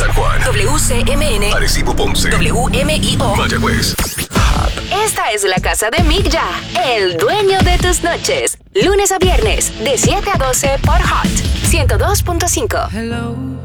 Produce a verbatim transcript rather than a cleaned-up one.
San Juan. W C M N. Arecibo, Ponce. W M I O. Mayagüez. Esta es la casa de Mick Ya, el dueño de tus noches. Lunes a viernes, de siete a doce por Hot ciento dos punto cinco. Hello.